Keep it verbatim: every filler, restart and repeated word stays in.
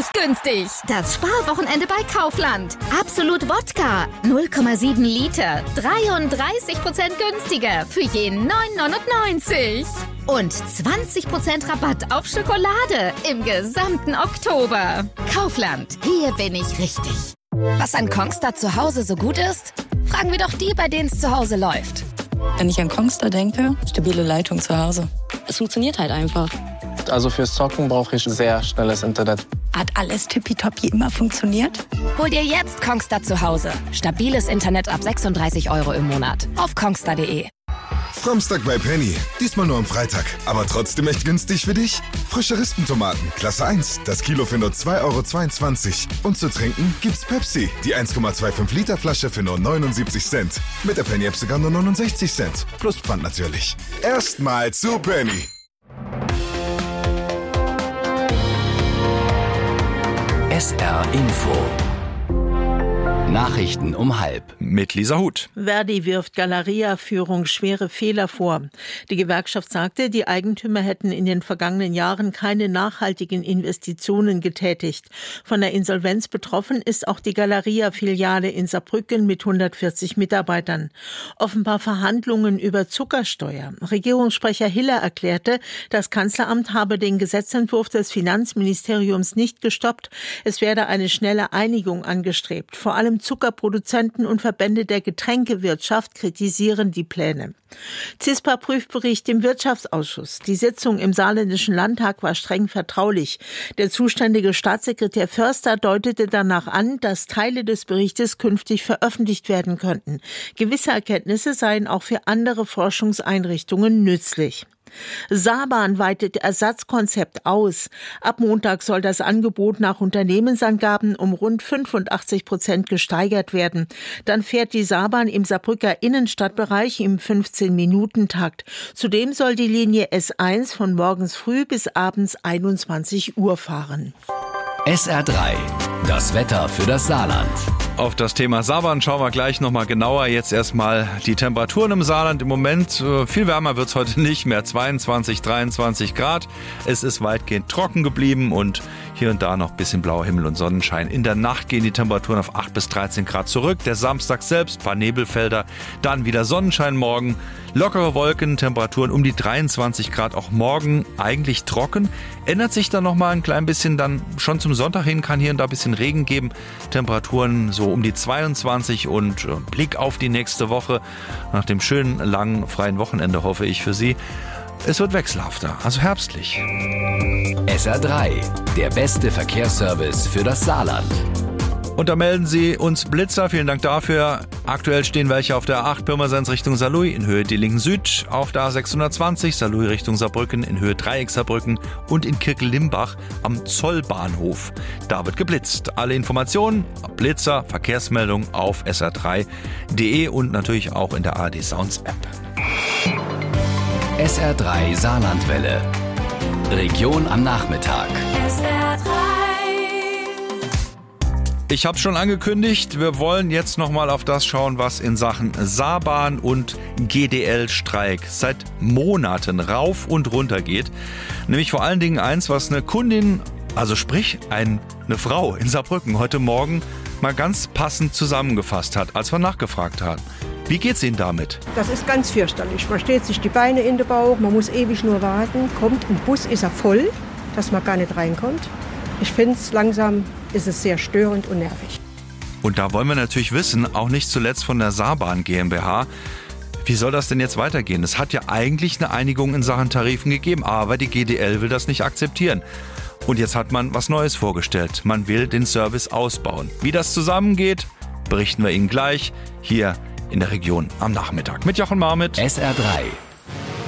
richtig günstig. Das Sparwochenende bei Kaufland. Absolut Wodka, null Komma sieben Liter, dreiunddreißig Prozent günstiger für jeden neun neunundneunzig. Und zwanzig Prozent Rabatt auf Schokolade im gesamten Oktober. Kaufland, hier bin ich richtig. Was an Kongstar zu Hause so gut ist? Fragen wir doch die, bei denen es zu Hause läuft. Wenn ich an Kongstar denke, stabile Leitung zu Hause. Es funktioniert halt einfach. Also fürs Zocken brauche ich sehr schnelles Internet. Hat alles tippitoppi immer funktioniert? Hol dir jetzt Kongstar zu Hause. Stabiles Internet ab sechsunddreißig Euro im Monat. Auf kongstar punkt de. Samstag bei Penny. Diesmal nur am Freitag. Aber trotzdem echt günstig für dich? Frische Rispentomaten, Klasse eins. Das Kilo für nur zwei Euro zweiundzwanzig. Und zu trinken gibt's Pepsi. Die eins Komma fünfundzwanzig Liter Flasche für nur neunundsiebzig Cent. Mit der Penny-App sogar nur neunundsechzig Cent. Plus Pfand natürlich. Erstmal zu Penny. S R Info. Nachrichten um halb. Mit Lisa Huth. Verdi wirft Galeria-Führung schwere Fehler vor. Die Gewerkschaft sagte, die Eigentümer hätten in den vergangenen Jahren keine nachhaltigen Investitionen getätigt. Von der Insolvenz betroffen ist auch die Galeria-Filiale in Saarbrücken mit hundertvierzig Mitarbeitern. Offenbar Verhandlungen über Zuckersteuer. Regierungssprecher Hiller erklärte, das Kanzleramt habe den Gesetzentwurf des Finanzministeriums nicht gestoppt. Es werde eine schnelle Einigung angestrebt. Vor allem Zuckerproduzenten und Verbände der Getränkewirtschaft kritisieren die Pläne. C I S P A-Prüfbericht im Wirtschaftsausschuss. Die Sitzung im Saarländischen Landtag war streng vertraulich. Der zuständige Staatssekretär Förster deutete danach an, dass Teile des Berichtes künftig veröffentlicht werden könnten. Gewisse Erkenntnisse seien auch für andere Forschungseinrichtungen nützlich. Saarbahn weitet Ersatzkonzept aus. Ab Montag soll das Angebot nach Unternehmensangaben um rund fünfundachtzig Prozent gesteigert werden. Dann fährt die Saarbahn im Saarbrücker Innenstadtbereich im fünfzehn-Minuten-Takt. Zudem soll die Linie S eins von morgens früh bis abends einundzwanzig Uhr fahren. S R drei. Das Wetter für das Saarland. Auf das Thema Saarbahn schauen wir gleich nochmal genauer. Jetzt erstmal die Temperaturen im Saarland. Im Moment äh, viel wärmer wird es heute nicht mehr. zweiundzwanzig, dreiundzwanzig Grad. Es ist weitgehend trocken geblieben und hier und da noch ein bisschen blauer Himmel und Sonnenschein. In der Nacht gehen die Temperaturen auf acht bis dreizehn Grad zurück. Der Samstag selbst, ein paar Nebelfelder, dann wieder Sonnenschein morgen. Lockere Wolken, Temperaturen um die dreiundzwanzig Grad. Auch morgen eigentlich trocken. Ändert sich dann nochmal ein klein bisschen. Dann schon zum Sonntag hin kann hier und da ein bisschen Regen geben. Temperaturen so um die zweiundzwanzig und äh, Blick auf die nächste Woche. Nach dem schönen, langen, freien Wochenende hoffe ich für Sie. Es wird wechselhafter, also herbstlich. S R drei, der beste Verkehrsservice für das Saarland. Und da melden Sie uns Blitzer, vielen Dank dafür. Aktuell stehen welche auf der A acht Pirmasens Richtung Saarlouis in Höhe Dillingen Süd, auf der A sechshundertzwanzig Saarlouis Richtung Saarbrücken in Höhe Dreieck Saarbrücken und in Kirkel-Limbach am Zollbahnhof. Da wird geblitzt. Alle Informationen, Blitzer, Verkehrsmeldung auf S R drei punkt de und natürlich auch in der A R D Sounds App. S R drei Saarlandwelle. Region am Nachmittag. S R drei. Ich habe schon angekündigt, wir wollen jetzt nochmal auf das schauen, was in Sachen Saarbahn und G D L-Streik seit Monaten rauf und runter geht. Nämlich vor allen Dingen eins, was eine Kundin, also sprich ein, eine Frau in Saarbrücken heute Morgen mal ganz passend zusammengefasst hat, als wir nachgefragt haben. Wie geht's Ihnen damit? Das ist ganz fürchterlich. Man steht sich die Beine in den Bauch, man muss ewig nur warten. Kommt ein Bus, ist er voll, dass man gar nicht reinkommt. Ich finde es langsam, ist es sehr störend und nervig. Und da wollen wir natürlich wissen, auch nicht zuletzt von der Saarbahn GmbH, wie soll das denn jetzt weitergehen? Es hat ja eigentlich eine Einigung in Sachen Tarifen gegeben, aber die G D L will das nicht akzeptieren. Und jetzt hat man was Neues vorgestellt. Man will den Service ausbauen. Wie das zusammengeht, berichten wir Ihnen gleich hier in der Region am Nachmittag. Mit Jochen Marmit. S R drei.